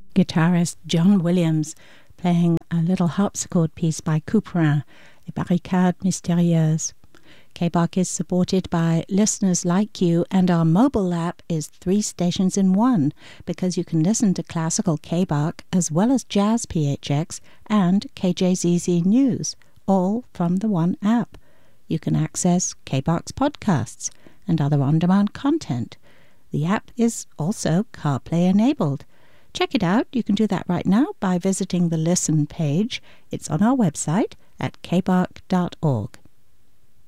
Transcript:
guitarist John Williams playing a little harpsichord piece by Couperin, Les Barricades Mystérieuses. KBOC is supported by listeners like you, and our mobile app is 3 stations in one, because you can listen to classical KBOC as well as jazz PHX and KJZZ News, all from the one app. You can access KBOC's podcasts and other on-demand content. The app is also CarPlay enabled. Check it out. You can do that right now by visiting the Listen page. It's on our website at kbok.org.